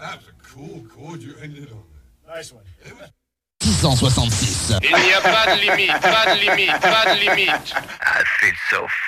was a cool chord you ended on. Nice one. 666. Il n'y a pas de limite, pas de limite, pas de limite. I feel so